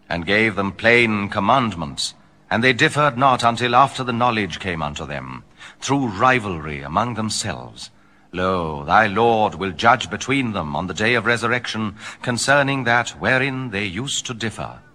and gave them plain commandments, and they differed not until after the knowledge came unto them, through rivalry among themselves. Lo, thy Lord will judge between them on the day of resurrection concerning that wherein they used to differ.